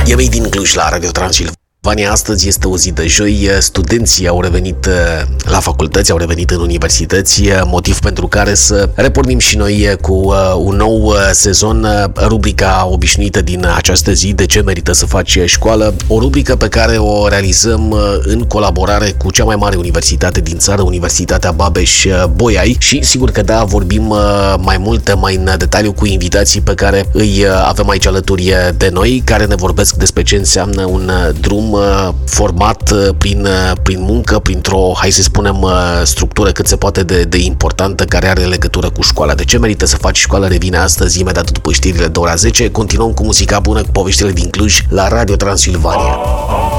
Evei din Cluj la Radio Transilvania. Astăzi este o zi de joi, studenții au revenit la facultăți, au revenit în universități, motiv pentru care să repornim și noi cu un nou sezon, rubrica obișnuită din această zi, de ce merită să faci școală, o rubrică pe care o realizăm în colaborare cu cea mai mare universitate din țară, Universitatea Babeș-Bolyai, și sigur că da, vorbim mai mult, mai în detaliu cu invitații pe care îi avem aici alături de noi, care ne vorbesc despre ce înseamnă un drum format prin muncă, printr-o, hai să spunem, structură cât se poate de importantă, care are legătură cu școala. De ce merită să faci școală revine astăzi, imediat după știrile de ora 10. Continuăm cu muzica bună, cu poveștile din Cluj la Radio Transilvania.